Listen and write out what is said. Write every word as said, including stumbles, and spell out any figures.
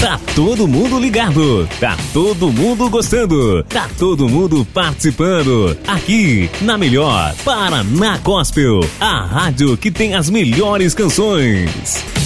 Tá todo mundo ligado, tá todo mundo gostando, tá todo mundo participando. Aqui, na melhor Paraná Gospel, a rádio que tem as melhores canções.